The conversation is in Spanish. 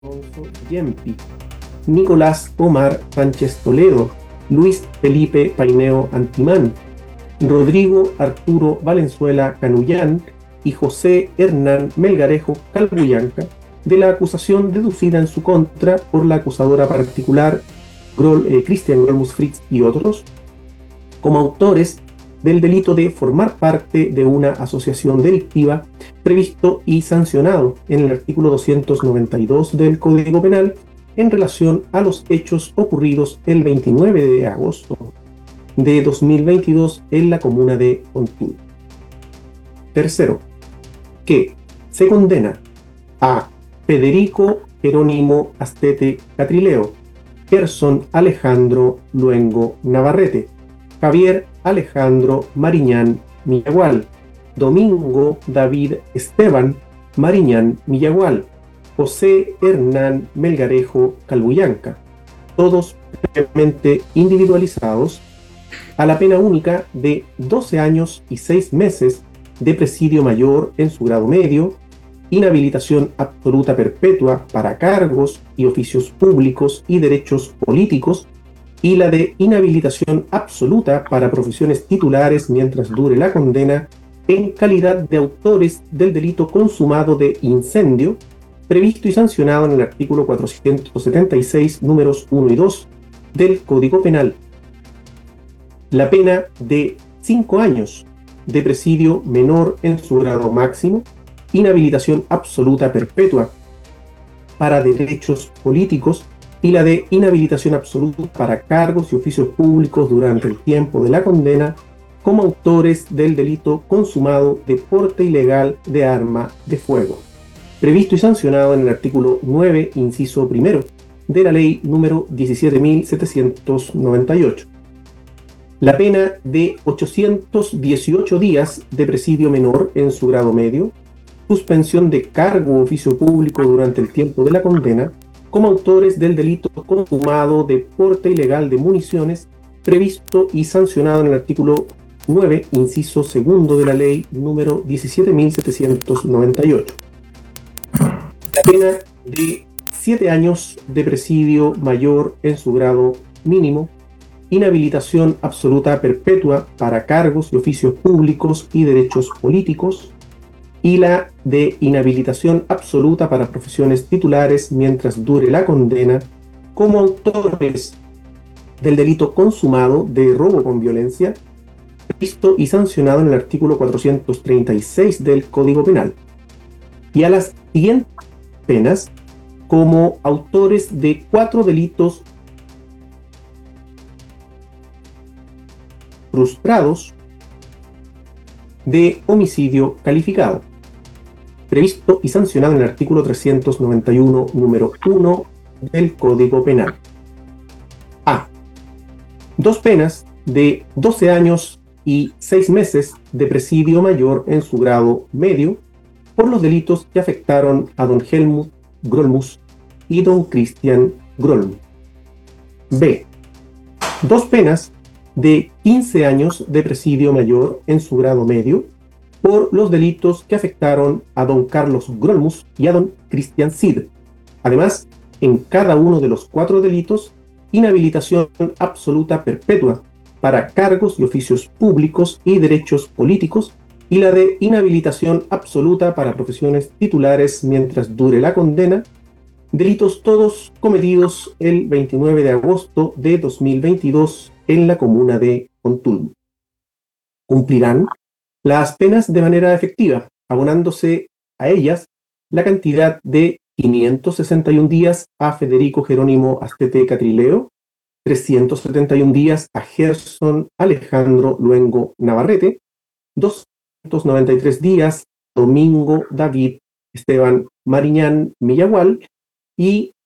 Alfonso Yempi, Nicolás Omar Sánchez Toledo, Luis Felipe Paineo Antimán, Rodrigo Arturo Valenzuela Canullán y José Hernán Melgarejo Calbuyanca de la acusación deducida en su contra por la acusadora particular Cristian Grolmus Fritz y otros, como autores del delito de formar parte de una asociación delictiva previsto y sancionado en el artículo 292 del Código Penal en relación a los hechos ocurridos el 29 de agosto de 2022 en la comuna de Ontún. Tercero, que se condena a Federico Jerónimo Astete Catrileo, Gerson Alejandro Luengo Navarrete, Javier Alejandro Mariñán Millagual, Domingo David Esteban Mariñán Millagual, José Hernán Melgarejo Calbuyanca, todos previamente individualizados, a la pena única de 12 años y 6 meses de presidio mayor en su grado medio, inhabilitación absoluta perpetua para cargos y oficios públicos y derechos políticos, y la de inhabilitación absoluta para profesiones titulares mientras dure la condena en calidad de autores del delito consumado de incendio, previsto y sancionado en el artículo 476, números 1 y 2 del Código Penal. La pena de 5 años de presidio menor en su grado máximo, inhabilitación absoluta perpetua para derechos políticos y la de inhabilitación absoluta para cargos y oficios públicos durante el tiempo de la condena como autores del delito consumado de porte ilegal de arma de fuego, previsto y sancionado en el artículo 9, inciso primero, de la ley número 17.798. La pena de 818 días de presidio menor en su grado medio, suspensión de cargo o oficio público durante el tiempo de la condena, como autores del delito consumado de porte ilegal de municiones, previsto y sancionado en el artículo 9, inciso segundo de la ley número 17.798. La pena de 7 años de presidio mayor en su grado mínimo, inhabilitación absoluta perpetua para cargos y oficios públicos y derechos políticos, y la de inhabilitación absoluta para profesiones titulares mientras dure la condena como autores del delito consumado de robo con violencia, previsto y sancionado en el artículo 436 del Código Penal, y a las siguientes penas como autores de 4 delitos frustrados de homicidio calificado, previsto y sancionado en el artículo 391, número 1 del Código Penal. A. 2 penas de 12 años y 6 meses de presidio mayor en su grado medio por los delitos que afectaron a don Helmut Grolmus y don Christian Grolmus. B. 2 penas de 15 años de presidio mayor en su grado medio por los delitos que afectaron a don Carlos Grolmus y a don Christian Cid. Además, en cada uno de los 4 delitos, inhabilitación absoluta perpetua para cargos y oficios públicos y derechos políticos, y la de inhabilitación absoluta para profesiones titulares mientras dure la condena, delitos todos cometidos el 29 de agosto de 2022 en la comuna de Ontún. Cumplirán las penas de manera efectiva, abonándose a ellas la cantidad de 561 días a Federico Jerónimo Astete Catrileo, 371 días a Gerson Alejandro Luengo Navarrete, 293 días a Domingo David Esteban Mariñán Millagual y